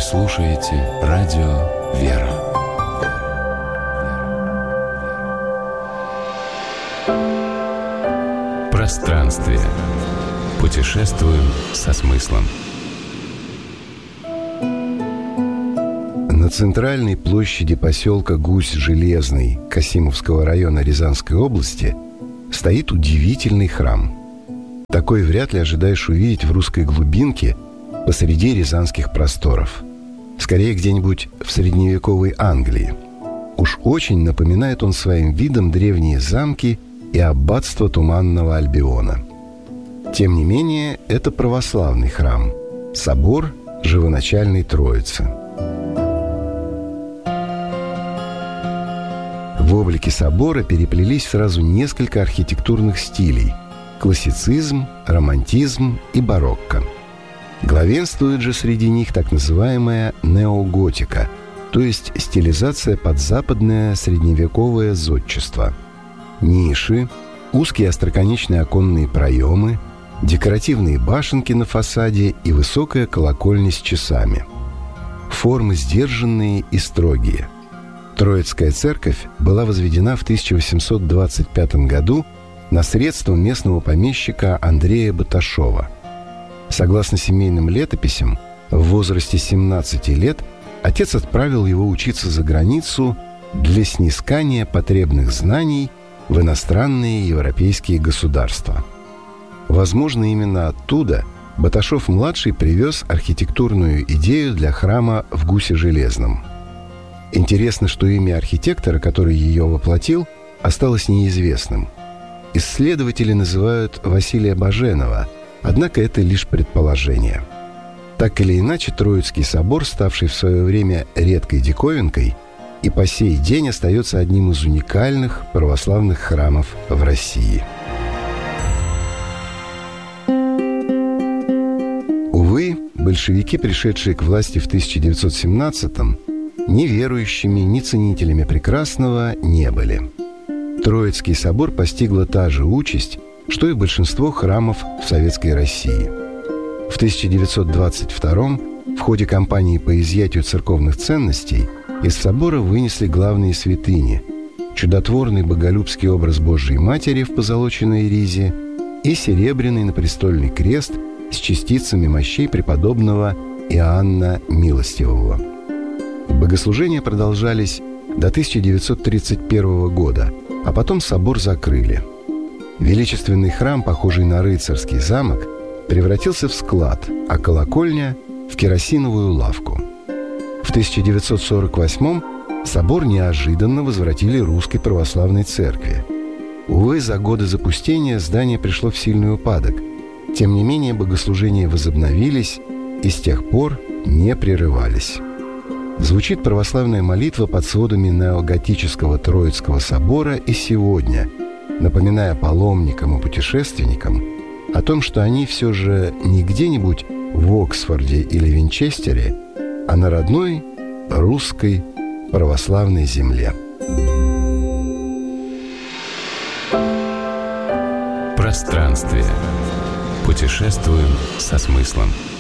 слушаете радио «Вера». Пространствие. Путешествуем со смыслом. На центральной площади поселка Гусь-Железный Касимовского района Рязанской области стоит удивительный храм. Такой вряд ли ожидаешь увидеть в русской глубинке посреди рязанских просторов. Скорее, где-нибудь в средневековой Англии. Уж очень напоминает он своим видом древние замки и аббатство Туманного Альбиона. Тем не менее, это православный храм, собор Живоначальной Троицы. В облике собора переплелись сразу несколько архитектурных стилей – классицизм, романтизм и барокко. Главенствует же среди них так называемая неоготика, то есть стилизация под западное средневековое зодчество. Ниши, узкие остроконечные оконные проемы, декоративные башенки на фасаде и высокая колокольня с часами. Формы сдержанные и строгие. Троицкая церковь была возведена в 1825 году на средства местного помещика Андрея Баташова. Согласно семейным летописям, в возрасте 17 лет отец отправил его учиться за границу для снискания потребных знаний в иностранные европейские государства. Возможно, именно оттуда Баташов-младший привез архитектурную идею для храма в Гусе-Железном. Интересно, что имя архитектора, который ее воплотил, осталось неизвестным. Исследователи называют Василия Баженова, однако это лишь предположение. Так или иначе, Троицкий собор, ставший в свое время редкой диковинкой, и по сей день остается одним из уникальных православных храмов в России. Увы, большевики, пришедшие к власти в 1917-м, ни верующими, ни ценителями прекрасного не были. Троицкий собор постигла та же участь, что и большинство храмов в Советской России. В 1922-м в ходе кампании по изъятию церковных ценностей из собора вынесли главные святыни – чудотворный боголюбский образ Божией Матери в позолоченной ризе и серебряный напрестольный крест с частицами мощей преподобного Иоанна Милостивого. Богослужения продолжались до 1931 года, а потом собор закрыли. Величественный храм, похожий на рыцарский замок, превратился в склад, а колокольня – в керосиновую лавку. В 1948-м собор неожиданно возвратили Русской Православной Церкви. Увы, за годы запустения здание пришло в сильный упадок. Тем не менее, богослужения возобновились и с тех пор не прерывались. Звучит православная молитва под сводами неоготического Троицкого собора и сегодня, напоминая паломникам и путешественникам о том, что они все же не где-нибудь в Оксфорде или Винчестере, а на родной русской православной земле. Пространствие. Путешествуем со смыслом.